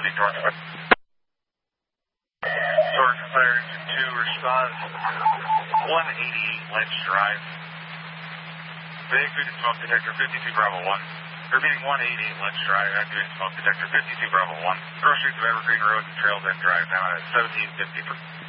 proceed north. Source Fire Engine 2 response 188 Ledge Drive. Activated smoke detector 52 Bravo 1. Repeating 188 Ledge Drive, activated smoke detector 52 Bravo 1. Cross streets of Evergreen Road and Trails End Drive now at 1750.